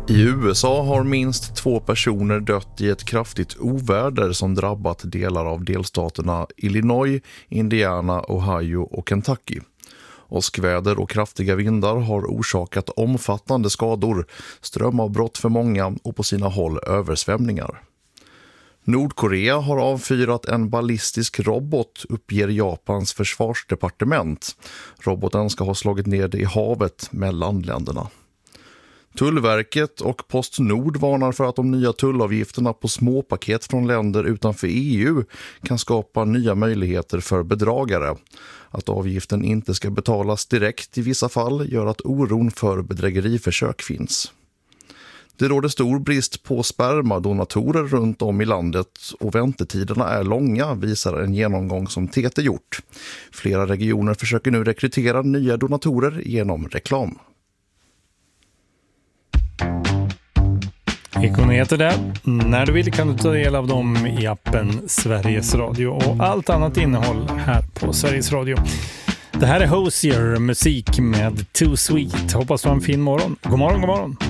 I USA har minst 2 personer dött i ett kraftigt oväder som drabbat delar av delstaterna Illinois, Indiana, Ohio och Kentucky. Åskväder och kraftiga vindar har orsakat omfattande skador, strömavbrott för många och på sina håll översvämningar. Nordkorea har avfyrat en ballistisk robot, uppger Japans försvarsdepartement. Roboten ska ha slagit ner i havet mellan länderna. Tullverket och Postnord varnar för att de nya tullavgifterna på småpaket från länder utanför EU kan skapa nya möjligheter för bedragare. Att avgiften inte ska betalas direkt i vissa fall gör att oron för bedrägeriförsök finns. Det råder stor brist på spermadonatorer runt om i landet och väntetiderna är långa, visar en genomgång som TT gjort. Flera regioner försöker nu rekrytera nya donatorer genom reklam. Ekonyheter där. När du vill kan du ta del av dem i appen Sveriges Radio och allt annat innehåll här på Sveriges Radio. Det här är Hosier, musik med Too Sweet. Hoppas du har en fin morgon. God morgon, god morgon.